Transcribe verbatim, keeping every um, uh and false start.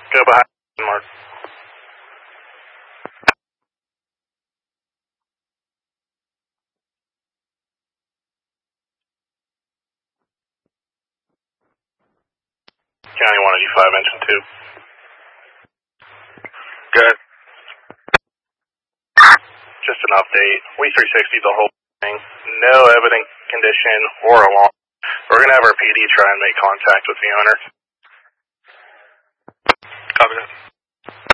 Go behind, Mark. County one eighty-five, engine two. Good. Just an update. We three sixty the whole thing. No evident condition or alarm. We're going to have our P D try and make contact with the owner. Copy that.